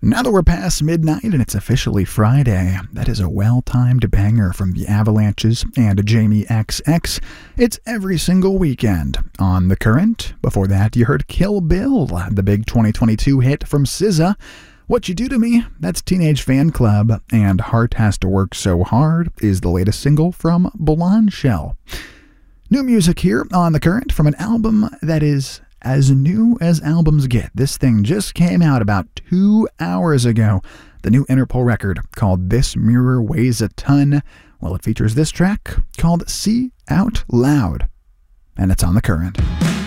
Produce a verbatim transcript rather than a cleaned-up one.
Now that we're past midnight and it's officially Friday, that is a well-timed banger from the Avalanches and Jamie X X. It's Every Single Weekend on The Current. Before that, you heard Kill Bill, the big twenty twenty-two hit from S Z A. What You Do to Me, that's Teenage Fan Club, and Heart Has to Work So Hard is the latest single from Blonde Shell. New music here on The Current from an album that is as new as albums get. This thing just came out about two hours ago. The new Interpol record called This Mirror Weighs a Ton. Well, it features this track called See Out Loud. And it's on The Current.